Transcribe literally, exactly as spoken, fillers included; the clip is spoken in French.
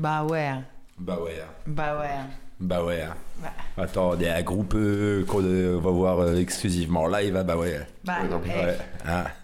Bah ouais. Bah ouais. Bah ouais. Bah ouais. Bah, Attends, on est un groupe euh, qu'on euh, va voir euh, exclusivement live, ah bah ouais. bah, Ouais, eh. ouais. Ah.